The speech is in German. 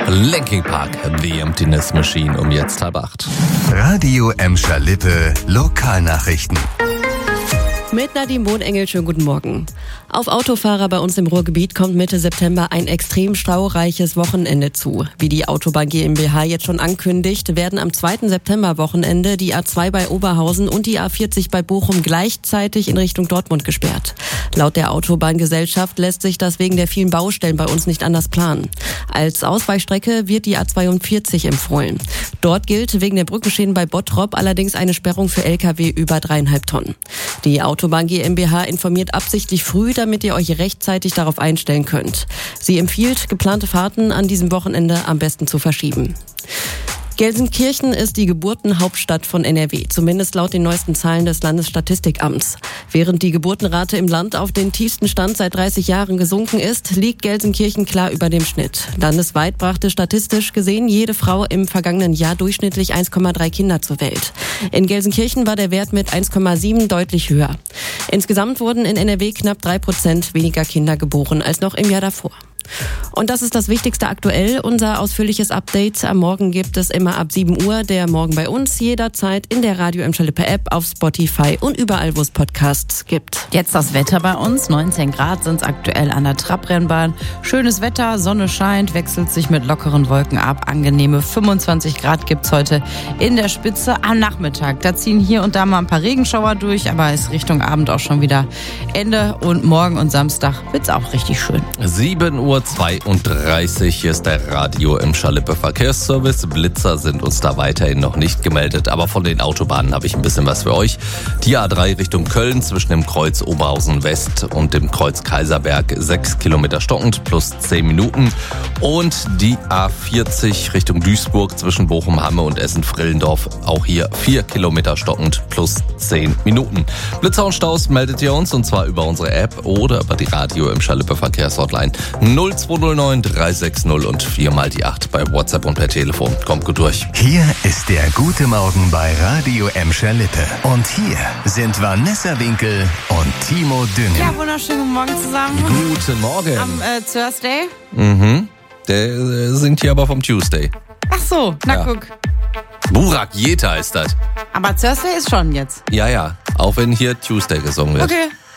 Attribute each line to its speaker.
Speaker 1: Linkin Park, The Emptiness Machine, um jetzt 7:30.
Speaker 2: Radio Emscher Lippe, Lokalnachrichten.
Speaker 3: Mit Nadine Bohnengel, schönen guten Morgen. Auf Autofahrer bei uns im Ruhrgebiet kommt Mitte September ein extrem staureiches Wochenende zu. Wie die Autobahn GmbH jetzt schon ankündigt, werden am 2. September-Wochenende die A2 bei Oberhausen und die A40 bei Bochum gleichzeitig in Richtung Dortmund gesperrt. Laut der Autobahngesellschaft lässt sich das wegen der vielen Baustellen bei uns nicht anders planen. Als Ausweichstrecke wird die A42 empfohlen. Dort gilt wegen der Brückenschäden bei Bottrop allerdings eine Sperrung für Lkw über 3,5 Tonnen. Die Autobahn GmbH informiert absichtlich früh, damit ihr euch rechtzeitig darauf einstellen könnt. Sie empfiehlt, geplante Fahrten an diesem Wochenende am besten zu verschieben. Gelsenkirchen ist die Geburtenhauptstadt von NRW, zumindest laut den neuesten Zahlen des Landesstatistikamts. Während die Geburtenrate im Land auf den tiefsten Stand seit 30 Jahren gesunken ist, liegt Gelsenkirchen klar über dem Schnitt. Landesweit brachte statistisch gesehen jede Frau im vergangenen Jahr durchschnittlich 1,3 Kinder zur Welt. In Gelsenkirchen war der Wert mit 1,7 deutlich höher. Insgesamt wurden in NRW knapp 3% weniger Kinder geboren als noch im Jahr davor. Und das ist das Wichtigste aktuell, unser ausführliches Update. Am Morgen gibt es immer ab 7 Uhr, der Morgen bei uns, jederzeit in der Radio Emscher Lippe App, auf Spotify und überall, wo es Podcasts gibt.
Speaker 4: Jetzt das Wetter bei uns, 19 Grad sind es aktuell an der Trabrennbahn. Schönes Wetter, Sonne scheint, wechselt sich mit lockeren Wolken ab. Angenehme 25 Grad gibt's heute in der Spitze am Nachmittag. Da ziehen hier und da mal ein paar Regenschauer durch, aber ist Richtung Abend auch schon wieder Ende. Und morgen und Samstag wird's auch richtig schön.
Speaker 1: 7:32 Uhr, hier ist der Radio Emscher Lippe Verkehrsservice. Blitzer sind uns da weiterhin noch nicht gemeldet, aber von den Autobahnen habe ich ein bisschen was für euch. Die A3 Richtung Köln zwischen dem Kreuz Oberhausen West und dem Kreuz Kaiserberg 6 Kilometer stockend plus 10 Minuten. Und die A40 Richtung Duisburg zwischen Bochum-Hamme und Essen-Frillendorf, auch hier 4 Kilometer stockend plus 10 Minuten. Blitzer und Staus meldet ihr uns, und zwar über unsere App oder über die Radio Emscher Lippe Verkehrshotline 0209 360 und 4x8 bei WhatsApp und per Telefon. Kommt gut durch.
Speaker 2: Hier ist der gute Morgen bei Radio Emscher Lippe. Und hier sind Vanessa Winkel und Timo Düngen.
Speaker 4: Ja, wunderschönen guten Morgen zusammen.
Speaker 1: Guten Morgen.
Speaker 4: Am Thursday.
Speaker 1: Der singt hier aber vom Tuesday.
Speaker 4: Ach so, na
Speaker 1: Ja.
Speaker 4: guck.
Speaker 1: Burak Yeta ist das.
Speaker 4: Aber Thursday ist schon jetzt.
Speaker 1: Ja, auch wenn hier Tuesday gesungen wird.
Speaker 4: Okay.